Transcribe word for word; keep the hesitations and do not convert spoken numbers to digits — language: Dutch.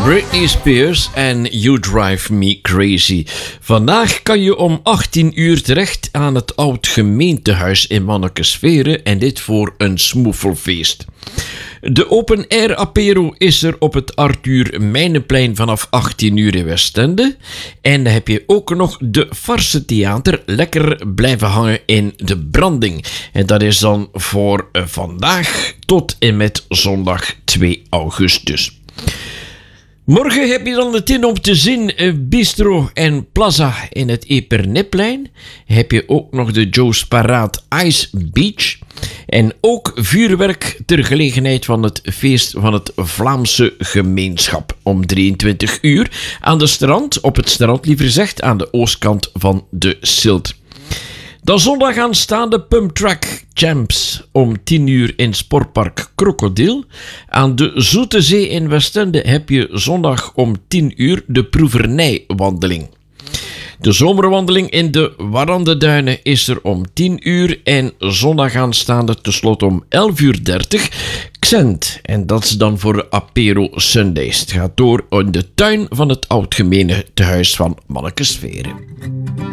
Britney Spears en You Drive Me Crazy. Vandaag kan je om achttien uur terecht aan het oud gemeentehuis in Mannekesveren en dit voor een smoefelfeest. De open air apero is er op het Arthur Mijnenplein vanaf achttien uur in Westende. En dan heb je ook nog de Farse Theater lekker blijven hangen in de Branding. En dat is dan voor uh, vandaag tot en met zondag twee augustus. Morgen heb je dan de tin om te zien uh, Bistro en Plaza in het Epernetplein. Heb je ook nog de Joe's Paraat Ice Beach. En ook vuurwerk ter gelegenheid van het feest van het Vlaamse gemeenschap. Om drieëntwintig uur aan de strand, op het strand liever gezegd, aan de oostkant van de Silt. Dan zondag aanstaande Pumptrack Champs om tien uur in Sportpark Krokodil. Aan de Zoete Zee in Westende heb je zondag om tien uur de Proevernijwandeling. De zomerwandeling in de Warandenduinen is er om tien uur en zondag aanstaande tenslotte om elf uur dertig Xent. En dat is dan voor de Apero Sundays. Het gaat door in de tuin van het oud gemeentehuis van Mannekesveren.